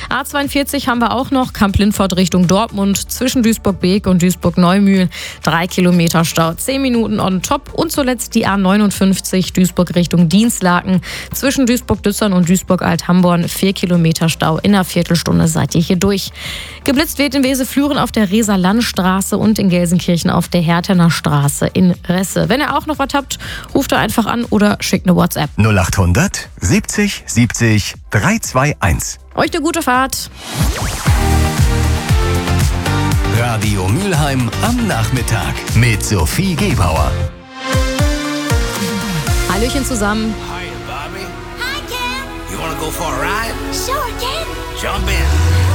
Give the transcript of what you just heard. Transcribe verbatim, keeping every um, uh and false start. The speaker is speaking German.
A zweiundvierzig haben wir auch noch, Kamp-Lindfort Richtung Dortmund, zwischen Duisburg-Beek und Duisburg-Neumühl, drei Kilometer Stau, zehn Minuten on top. Und zuletzt die A neunundfünfzig, Duisburg Richtung Dienstlaken, zwischen Duisburg-Düssern und Duisburg-Alt-Hamborn, vier Kilometer Stau, in einer Viertelstunde seid ihr hier durch. Geblitzt wird in Wesel-Fluren auf der Reser-Landstraße und in Gelsenkirchen auf der Hertener Straße in Resse. Wenn ihr auch noch was habt, ruft ihr einfach an oder schickt eine WhatsApp. null achthundert siebzig siebzig dreihundertzweiundzwanzig. Euch eine gute Fahrt. Radio Mülheim am Nachmittag mit Sophie Gebauer. Hallöchen zusammen. Hi, Bobby. Hi, Ken. You wanna go for a ride? Sure, Ken. Jump in.